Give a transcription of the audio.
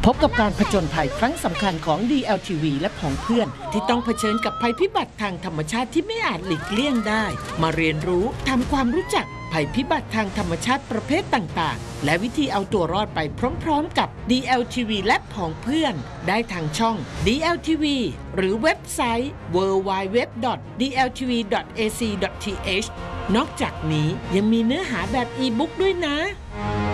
บกับการผจญภัยครั้งสำคัญของ DLTV และผองเพื่อนที่ต้องเผชิญกับภัยพิบัติทางธรรมชาติที่ไม่อาจหลีกเลี่ยงได้มาเรียนรู้ทำความรู้จักภัยพิบัติทางธรรมชาติประเภทต่างๆและวิธีเอาตัวรอดไปพร้อมๆกับ DLTV และผองเพื่อนได้ทางช่อง DLTV หรือเว็บไซต์ www.dltv.ac.th นอกจากนี้ยังมีเนื้อหาแบบอีบุ๊กด้วยนะ